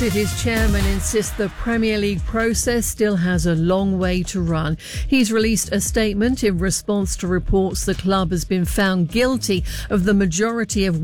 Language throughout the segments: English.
City's chairman insists the Premier League process still has a long way to run. He's released a statement in response to reports the club has been found guilty of the majority of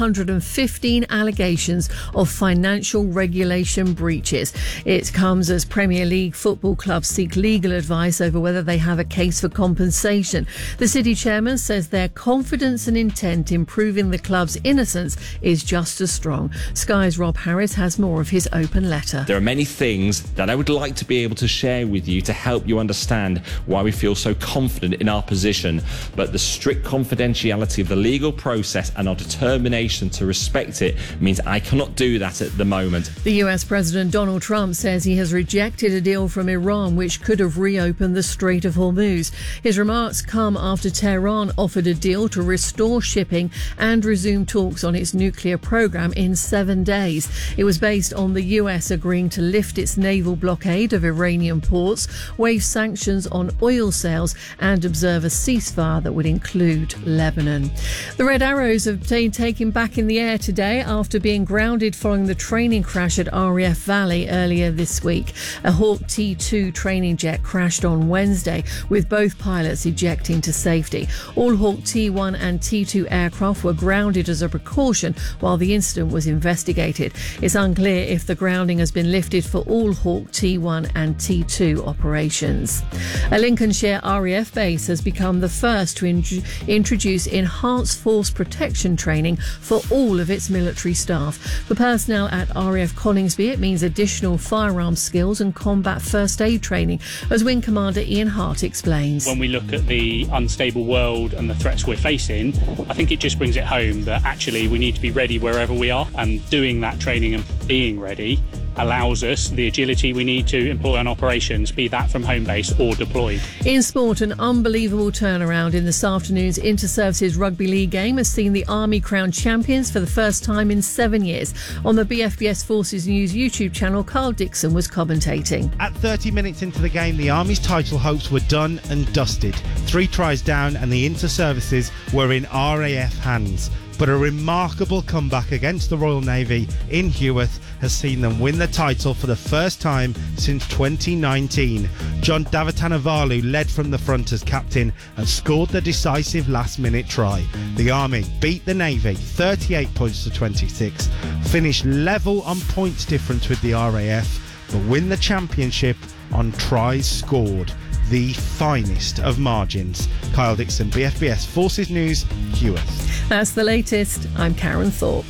115 allegations of financial regulation breaches. It comes as Premier League football clubs seek legal advice over whether they have a case for compensation. The City chairman says their confidence and intent in proving the club's innocence is just as strong. Sky's Rob Harris has more of his open letter. There are many things that I would like to be able to share with you to help you understand why we feel so confident in our position, but the strict confidentiality of the legal process and our determination to respect it means I cannot do that at the moment. The US President Donald Trump says he has rejected a deal from Iran which could have reopened the Strait of Hormuz. His remarks come after Tehran offered a deal to restore shipping and resume talks on its nuclear program in 7 days. It was based on the US agreeing to lift its naval blockade of Iranian ports, waive sanctions on oil sales and observe a ceasefire that would include Lebanon. The Red Arrows have been taken back in the air today after being grounded following the training crash at RAF Valley earlier this week. A Hawk T2 training jet crashed on Wednesday with both pilots ejecting to safety. All Hawk T1 and T2 aircraft were grounded as a precaution while the incident was investigated. It's unclear if the grounding has been lifted for all Hawk T1 and T2 operations. A Lincolnshire RAF base has become the first to introduce enhanced force protection training for all of its military staff. For personnel at RAF Coningsby, it means additional firearms skills and combat first aid training, as Wing Commander Ian Hart explains. When we look at the unstable world and the threats we're facing, I think it just brings it home that actually we need to be ready wherever we are, and doing that training and being ready allows us the agility we need to employ on operations, be that from home base or deployed. In sport, an unbelievable turnaround in this afternoon's Inter-Services Rugby League game has seen the Army crowned champions for the first time in 7 years. On the BFBS Forces News YouTube channel, Carl Dixon was commentating. At 30 minutes into the game, the Army's title hopes were done and dusted. 3 tries down and the Inter-Services were in RAF hands. But a remarkable comeback against the Royal Navy in Heworth has seen them win the title for the first time since 2019. John Davitanavalu led from the front as captain and scored the decisive last-minute try. The Army beat the Navy 38 points to 26, finished level on points difference with the RAF, but win the championship on tries scored. The finest of margins. Kyle Dixon, BFBS Forces News, Heworth. That's the latest. I'm Karen Thorpe.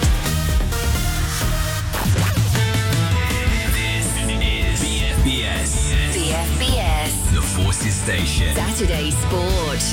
This is BFBS. BFBS. The Forces Station. Saturday Sport.